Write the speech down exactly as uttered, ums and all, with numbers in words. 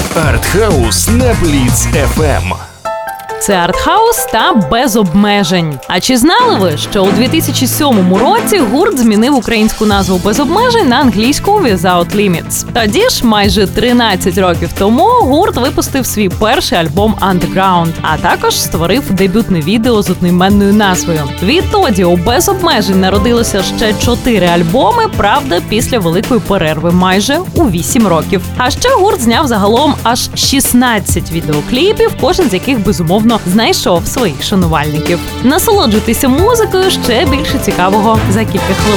Артхаус на Бліц еф ем. Це артхаус та без обмежень. А чи знали ви, що у дві тисячі сьомому році гурт змінив українську назву «Без обмежень» на англійську «Without Limits»? Тоді ж, майже тринадцять років тому, гурт випустив свій перший альбом «Underground», а також створив дебютне відео з одноіменною назвою. Відтоді у «Без обмежень» народилося ще чотири альбоми, правда, після великої перерви майже у вісім років. А ще гурт зняв загалом аж шістнадцять відеокліпів, кожен з яких, безумовно, знайшов своїх шанувальників. Насолоджуйтеся музикою, ще більше цікавого за кілька хвилин.